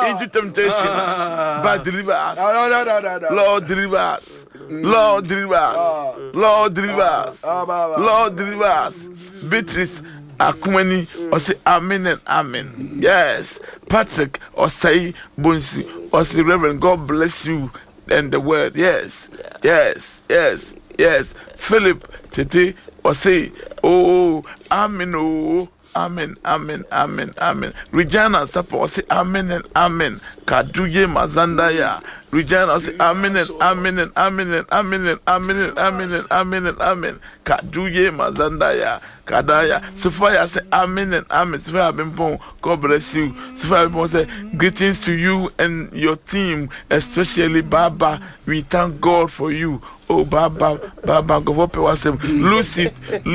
into temptation, but deliver us. Lord, deliver us. Lord, deliver us. Lord, deliver us. Lord, deliver us. Beatrice Akumeni or say amen and amen. Yes. Patrick or say Bonsi or say Reverend, God bless you and the word. Yes. Yes. Yes. Yes. Philip Tete or say, oh, amen, oh. Amen, amen, amen, amen. Regina Sapa say amen and amen. Kaduye Mazandaya. Regina say amen and amen and amen and amen and amen and amen and amen and amen. Kaduye Mazandaya. Kadaya. Sophia say amen and amen. Sophia Bimpon, God bless you. Sophia Bimpon say greetings to you and your team, especially Baba. We thank God for you. Oh Baba, God was Lucy,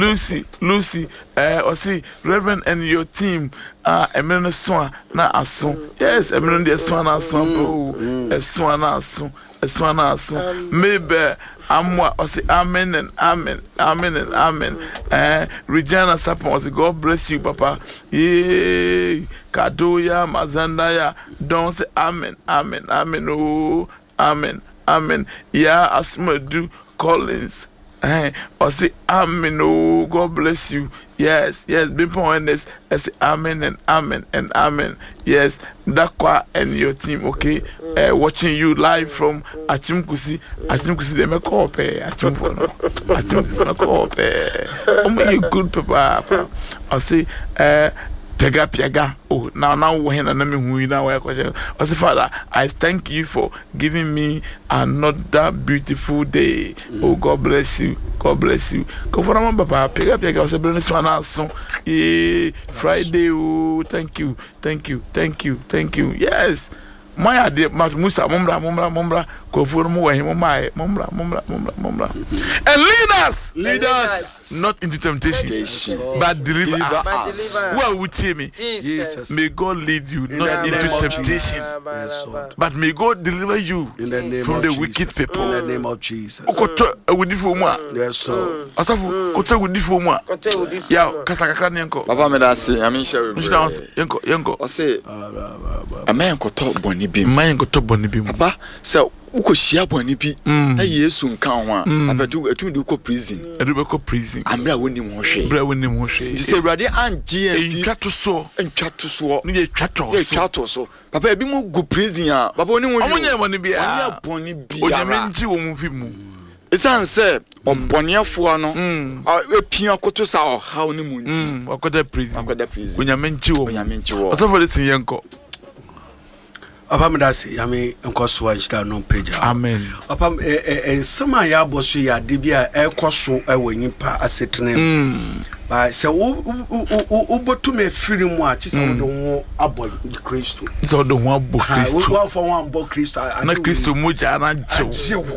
or see Reverend and your team. Eminem swan na aso. Yes, Eminem the swan na swan bro. Swan na aso. Swan na aso. Maybe amwa or say amen and amen, amen and amen. Regina Sapon or say God bless you, Papa. Yay, Kadoya Mazandaya. Don't say amen, amen, amen. Oh, amen. Amen. Yeah, Asmadu Collins. Or say amen. Oh, God bless you. Yes, yes. Before this, I say amen and amen and amen. Yes, Dakwa and your team. Okay, watching you live from Achimkusi. Achimkusi, they make up. Achimkusi, make up. Oh my good papa. I say Piaga. Oh, now when I say, Father, I thank you for giving me another beautiful day. Oh, God bless you. God bless you. Go for my papa. Piaga. I say, bless one also. Friday. Oh, thank you. Yes. My idea, Musa, Mumbra, go for more, Mumbra. And lead us not into temptation, but deliver us. Well, would you me? Jesus. May God lead you not into temptation, but may God deliver you from the wicked people. In the name of Jesus. Yes, sir. Yeah, Kasakakran Yanko. Papa Medasi, I mean, Yanko. I say, a man could talk Bonnie Beam. Papa, so uko shia boni bi na Yesu nkan ho a abedu etu de ko prison amra woni mo hwe ti se urade anje en twato so no ye twato so papa ebi mo go prison a papa oni mo omonye boni bia onyame nti wo mu fi mu esan se oboniafo ano epia koto sa o ha oni mu nti akoda prison onyame nti wo osofo de sin yenko Apam dasi yami enkoso anchita no page. Amen. Apam ensama ya boso ya de bia ekoso ewanyipa asetene. Ba se wo botume firi mu a chisa wo do ho abo Kristo. So do ho abo Kristo. Wo for one abo Kristo. Na Kristo moja na jew.